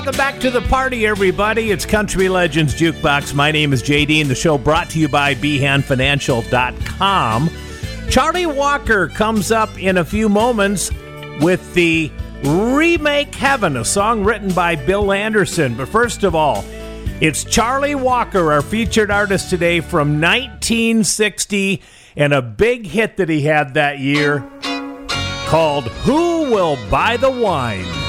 Welcome back to the party, everybody. It's Country Legends Jukebox. My name is JD, and the show brought to you by BehanFinancial.com. Charlie Walker comes up in a few moments with the Remake Heaven, a song written by Bill Anderson. But first of all, it's Charlie Walker, our featured artist today from 1960, and a big hit that he had that year called Who Will Buy the Wine?